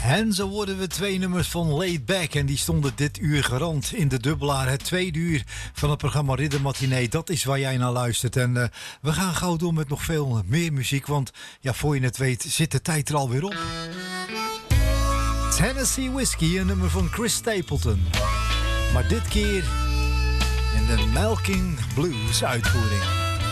En zo worden we 2 nummers van Laid Back. En die stonden dit uur garant in de dubbelaar. Het tweede uur van het programma Ridder Matinee. Dat is waar jij naar luistert. En we gaan gauw door met nog veel meer muziek. Want ja, voor je het weet zit de tijd er alweer op. Tennessee Whiskey, een nummer van Chris Stapleton. Maar dit keer in de Malkin Blues uitvoering.